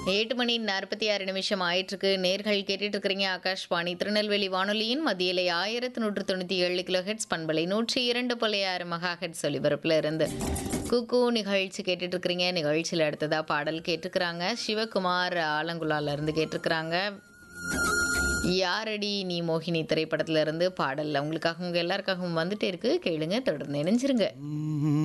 8 மணி 46 ஆயிட்டிருக்கு. நேர்கள் கேட்டுட்டு இருக்கிறீங்க ஆகாஷ்வாணி திருநெல்வேலி வானொலியின் மத்தியிலே 1197 கிலோஹெட்ஸ் பண்பலை 102.6 மெகாஹெட்ஸ் ஒலிபரப்புல இருந்து குக்கு நிகழ்ச்சி கேட்டுட்டு இருக்கிறீங்க. நிகழ்ச்சியில் அடுத்ததா பாடல் கேட்டுக்கிறாங்க. சிவகுமார் ஆலங்குலால இருந்து கேட்டிருக்கிறாங்க. யாரடி நீ மோகினி திரைப்படத்துல இருந்து பாடல் உங்களுக்காக உங்க எல்லாருக்காகவும் வந்துட்டே இருக்கு. கேளுங்க, தொடர்ந்து இணைஞ்சிருங்க.